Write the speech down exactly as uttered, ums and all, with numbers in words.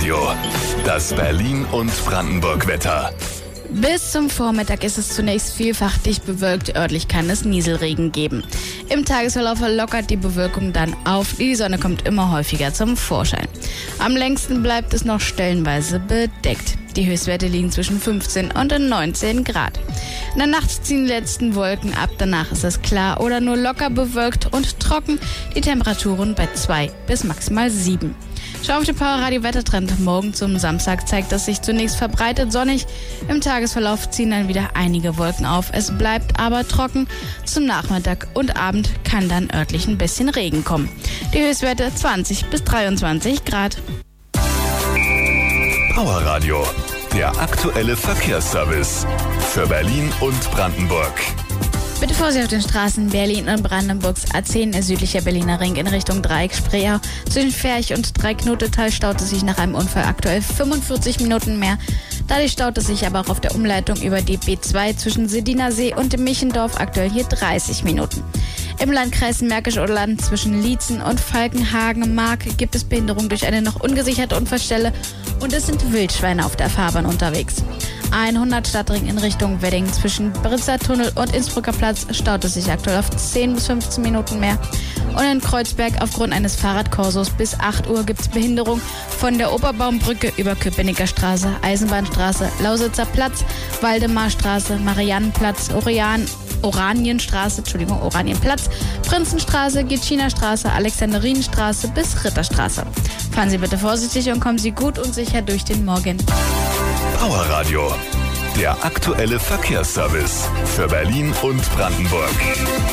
Radio, das Berlin- und Brandenburg-Wetter. Bis zum Vormittag ist es zunächst vielfach dicht bewölkt, örtlich kann es Nieselregen geben. Im Tagesverlauf lockert die Bewölkung dann auf, die Sonne kommt immer häufiger zum Vorschein. Am längsten bleibt es noch stellenweise bedeckt. Die Höchstwerte liegen zwischen fünfzehn und neunzehn Grad. In der Nacht ziehen die letzten Wolken ab, danach ist es klar oder nur locker bewölkt und trocken, die Temperaturen bei zwei bis maximal sieben. Schau auf den Powerradio Wettertrend. Morgen zum Samstag zeigt es sich zunächst verbreitet sonnig. Im Tagesverlauf ziehen dann wieder einige Wolken auf. Es bleibt aber trocken. Zum Nachmittag und Abend kann dann örtlich ein bisschen Regen kommen. Die Höchstwerte zwanzig bis dreiundzwanzig Grad. Powerradio, der aktuelle Verkehrsservice für Berlin und Brandenburg. Bitte Vorsicht auf den Straßen Berlin und Brandenburgs A zehn, südlicher Berliner Ring in Richtung Dreieck Spreeau. Zwischen Ferch und Dreiknotetal staut es sich nach einem Unfall aktuell fünfundvierzig Minuten mehr. Dadurch staut es sich aber auch auf der Umleitung über die B zwei zwischen Sediner See und dem Michendorf aktuell hier dreißig Minuten. Im Landkreis Märkisch-Oderland zwischen Liezen und Falkenhagen-Mark gibt es Behinderung durch eine noch ungesicherte Unfallstelle und es sind Wildschweine auf der Fahrbahn unterwegs. hundert Stadtring in Richtung Wedding zwischen Britzer Tunnel und Innsbrucker Platz staut es sich aktuell auf zehn bis fünfzehn Minuten mehr. Und in Kreuzberg aufgrund eines Fahrradkorsos bis acht Uhr gibt es Behinderung von der Oberbaumbrücke über Köpenicker Straße, Eisenbahnstraße, Lausitzer Platz, Waldemarstraße, Mariannenplatz, Orian, Oranienstraße, Entschuldigung, Oranienplatz, Prinzenstraße, Gitschiner Straße, Alexanderinenstraße bis Ritterstraße. Fahren Sie bitte vorsichtig und kommen Sie gut und sicher durch den Morgen. Powerradio, der aktuelle Verkehrsservice für Berlin und Brandenburg.